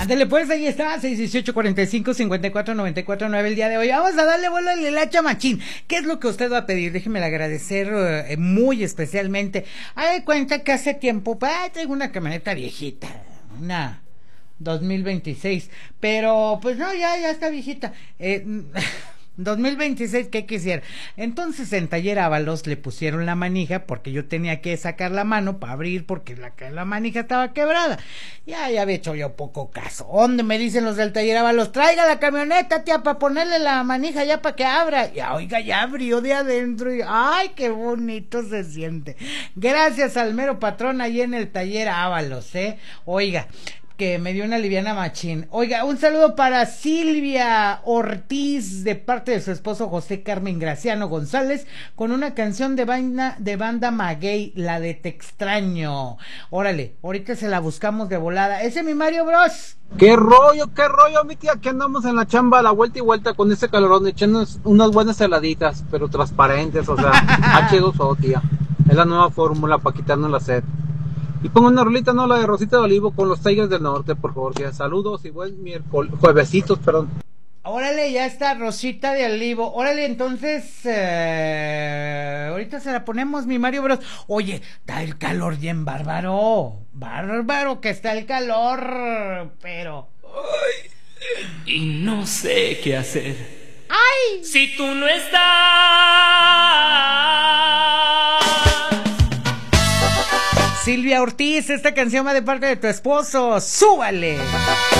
Ándale, pues ahí está, 618-45-54-94-9 el día de hoy. Vamos a darle vuelo al hilacha machín. ¿Qué es lo que usted va a pedir? Déjeme agradecer muy especialmente. Hay de cuenta que hace tiempo, tengo una camioneta viejita, una 2026, pero pues no, ya está viejita. 2026, ¿qué quisiera? Entonces en Taller Ábalos le pusieron la manija porque yo tenía que sacar la mano para abrir porque la manija estaba quebrada. Ya había hecho yo poco caso. ¿Dónde me dicen los del Taller Ábalos? Traiga la camioneta, tía, para ponerle la manija ya para que abra. Ya, oiga, ya abrió de adentro y ¡ay, qué bonito se siente! Gracias al mero patrón ahí en el Taller Ábalos, Oiga, que me dio una liviana machín. Oiga, un saludo para Silvia Ortiz de parte de su esposo José Carmen Graciano González con una canción de banda Maguey, la de Te Extraño. Órale, ahorita se la buscamos de volada. Ese es mi Mario Bros. ¿Qué rollo, mi tía? Que andamos en la chamba a la vuelta y vuelta con ese calorón, echándonos unas buenas heladitas, pero transparentes, o sea, H2O, tía. Es la nueva fórmula para quitarnos la sed. Y pongo una rolita, ¿no? La de Rosita de Olivo con los Tigres del Norte, por favor, tía. Saludos y buen juevesitos, perdón. Órale, ya está, Rosita de Olivo. Órale, entonces, ahorita se la ponemos, mi Mario Bros. Oye, está el calor bien bárbaro. Bárbaro que está el calor, pero... Ay, y no sé qué hacer. ¡Ay! Si tú no estás... Silvia Ortiz, esta canción va de parte de tu esposo. ¡Súbale!